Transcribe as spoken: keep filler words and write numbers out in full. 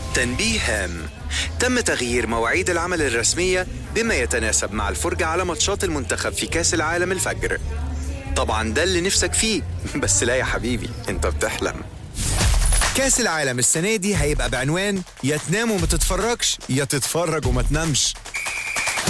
تنبيه هام: تم تغيير مواعيد العمل الرسمية بما يتناسب مع الفرجة على ماتشات المنتخب في كأس العالم الفجر. طبعا ده اللي نفسك فيه، بس لا يا حبيبي، انت بتحلم. كأس العالم السنة دي هيبقى بعنوان يا تنام وما تتفرجش يا تتفرج وما تنامش.